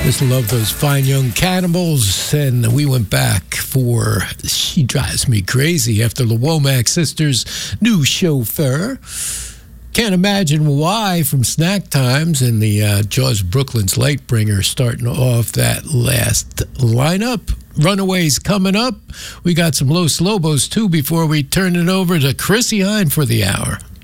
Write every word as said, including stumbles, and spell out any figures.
Just love those fine young cannibals. And we went back for She Drives Me Crazy after the Womack Sisters' new chauffeur. Can't imagine why from Snack Times and the uh, Jaws Brooklyn's Lightbringer starting off that last lineup. Runaways coming up. We got some Los Lobos too before we turn it over to Chrissy Hine for the hour.